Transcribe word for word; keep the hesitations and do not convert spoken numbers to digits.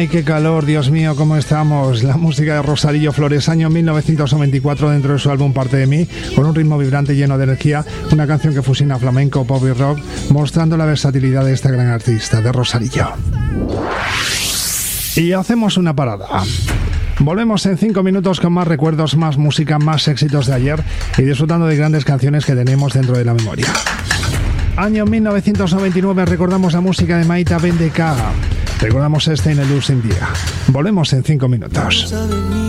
Ay, qué calor, Dios mío, cómo estamos. La música de Rosario Flores, año mil novecientos noventa y cuatro, dentro de su álbum Parte de mí, con un ritmo vibrante lleno de energía, una canción que fusiona flamenco, pop y rock, mostrando la versatilidad de esta gran artista, de Rosario. Y hacemos una parada. Volvemos en cinco minutos con más recuerdos, más música, más éxitos de ayer y disfrutando de grandes canciones que tenemos dentro de la memoria. Año mil novecientos noventa y nueve, recordamos la música de Maita Bendeca. Recordamos este en el Luz Sin Día. Volvemos en cinco minutos.